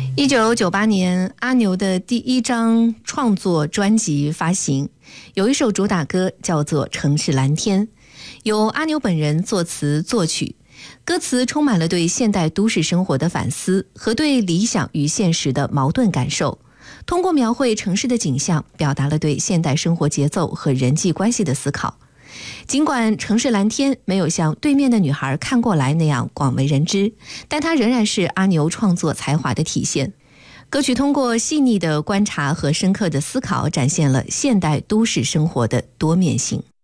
1998年，阿牛的第一张创作专辑发行，有一首主打歌叫做《城市蓝天》，由阿牛本人作词作曲，歌词充满了对现代都市生活的反思和对理想与现实的矛盾感受，通过描绘城市的景象，表达了对现代生活节奏和人际关系的思考。尽管《城市蓝天》没有像《对面的女孩看过来》那样广为人知，但它仍然是阿牛创作才华的体现。歌曲通过细腻的观察和深刻的思考，展现了现代都市生活的多面性。